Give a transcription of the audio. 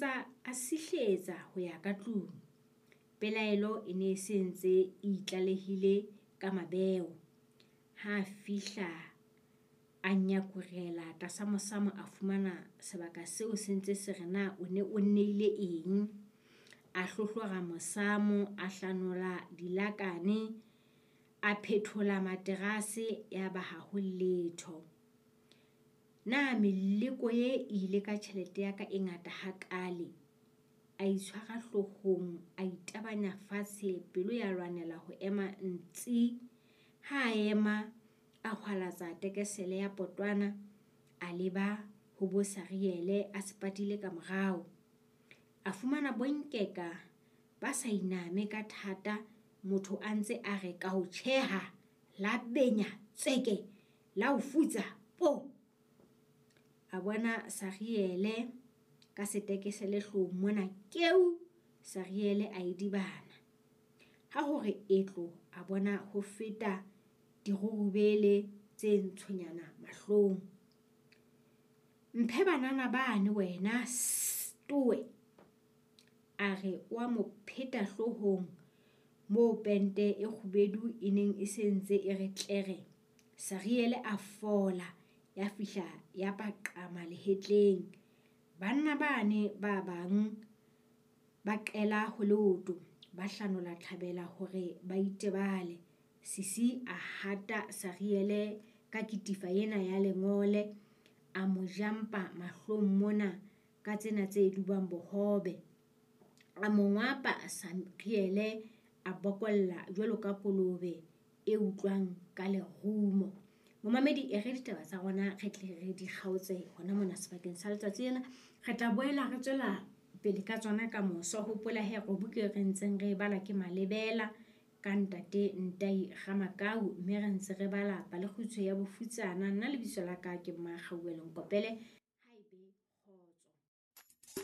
fetsa a sihletsa ho ya ka tlung. Pelaelo e ne e sentse e itlalehile ka mabeo. Ha fihla a nyakurela tlasa mosamo a fumana sebaka seo se ntse se re na o ne o nneile eng. A hlohlora mosamo, a hlanola dilakane, a phethola materase, ya ba ha ho letho. Na meleko ye ile ka tjhelete ya ka e ngata hakale. A itshwara hlohong, a itabanya fatshe, pelo ya lwanela ho ema ntsi. Ha ema a hwalatsa tekesele ya potwana, a leba ho bo Sariele a sepatile ka morao. A fumana bonkeka ba sa iname ka thata, motho a ntse a re ka ho tjheha, la benya tsweke, la ho futsa po. A bona Sariele ka setekesele hloohong mona keu. Sariele a idibana. Ha hore etlo a bona ho feta dirurubele tse ntshonyana mahlong. Mphe banana bane wena stowe. A re wa mo pheta hlohong moo pente e kgubedu e neng e sentse e re tlere. Sariele a fola, ya fihla ya paqama lehetleng. Banna bane ba bang ba qela ho leoto, ba hlanola tlhabela hore ba itebale. Sisi a hata Sariele ka kitifa ena ya lengole, a mo jampa mahlong mona ka tsena tse dubang bohobe. A mo ngwapa Sariele a bokolla jwalo ka kolobe e utlwang ka lerumo. Momamedi e re ditaba tsa rona re tle re di kgaotse hona mona sebakeng sa letsatsi lena. Re tla boela re tswela pele ka tsona ka moso. Hopola he re buke re ntseng re bala ke Malebela ka ntate Ntai Ramakau, mme re ntse re bala Palekgutshwe ya Bofutsana. Nna lebitso la ka ke Mmakgauwele Nkopele.